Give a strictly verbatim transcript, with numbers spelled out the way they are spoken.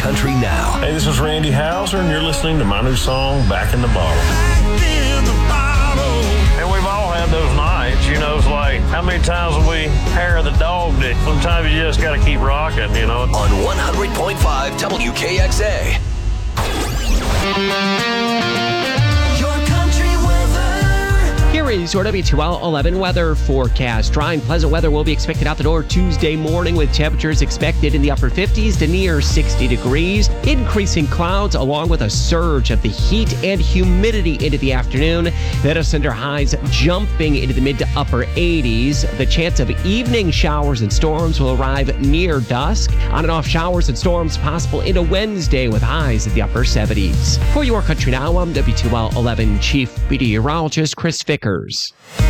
Country Now. Hey, this is Randy Houser, and you're listening to my new song, Back in the Bottle. And we've all had those nights, you know, it's like, how many times have we hair the dog dick? Sometimes you just got to keep rocking, you know. On one hundred point five W K X A. Here is your W two L eleven weather forecast. Dry and pleasant weather will be expected out the door Tuesday morning with temperatures expected in the upper fifties to near sixty degrees. Increasing clouds along with a surge of the heat and humidity into the afternoon. That will send our highs jumping into the mid to upper eighties. The chance of evening showers and storms will arrive near dusk. On and off showers and storms possible into Wednesday with highs at the upper seventies. For Your Country Now, I'm W two L eleven Chief Meteorologist Chris Vickers.